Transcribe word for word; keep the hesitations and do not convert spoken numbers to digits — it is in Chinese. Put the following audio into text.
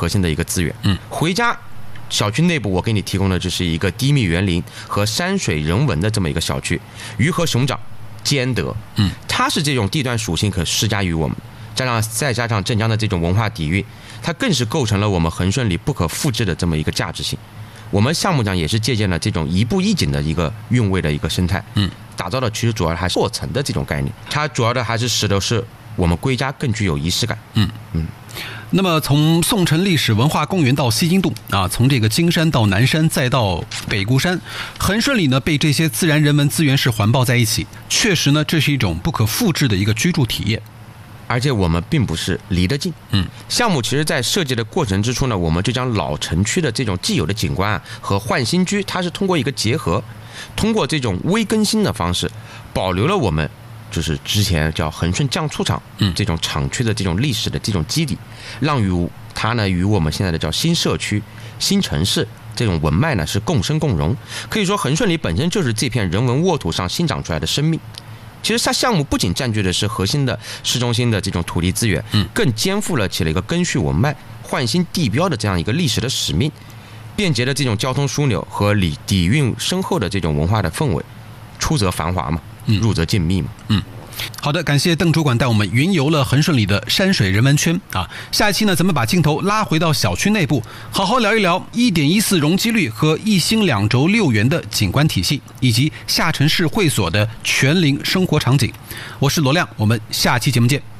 核心的一个资源。嗯，回家小区内部我给你提供的就是一个低密园林和山水人文的这么一个小区，鱼和熊掌兼得。嗯，它是这种地段属性可施加于我们，加上再加上镇江的这种文化底蕴，它更是构成了我们恒顺里不可复制的这么一个价值性。我们项目讲也是借鉴了这种一步一景的一个韵味的一个生态，嗯，打造的其实主要还是过层的这种概念，它主要的还是使得是我们归家更具有仪式感。嗯嗯。 那么从宋城历史文化公园到西津洞啊，从这个金山到南山再到北固山，恒顺里呢被这些自然人文资源是环抱在一起，确实呢这是一种不可复制的一个居住体验。 而且我们并不是离得近，嗯，项目其实在设计的过程之初呢，我们就将老城区的这种既有的景观啊和焕新居，它是通过一个结合，通过这种微更新的方式，保留了我们就是之前叫恒顺酱醋厂，嗯，这种厂区的这种历史的这种基底，让与它呢与我们现在的叫新社区、新城市这种文脉呢是共生共荣。可以说恒顺里本身就是这片人文沃土上新长出来的生命。其实它项目不仅占据的是核心的市中心的这种土地资源，嗯，更肩负了起了一个根续文脉、焕新地标的这样一个历史的使命，便捷的这种交通枢纽和底底蕴深厚的这种文化的氛围，出则繁华嘛，入则静谧嘛，嗯。 好的，感谢邓主管带我们云游了恒顺里的山水人文圈啊！下一期呢，咱们把镜头拉回到小区内部，好好聊一聊 一点一四 容积率和一星两轴六园的景观体系，以及下沉式会所的全龄生活场景。我是罗亮，我们下期节目见。